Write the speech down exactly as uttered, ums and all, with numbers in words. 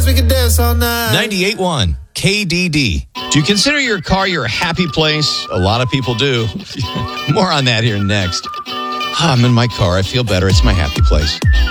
dance, we can dance all night. ninety-eight point one K D D. Do you consider your car your happy place? A lot of people do. More on that here next. I'm in my car. I feel better. It's my happy place.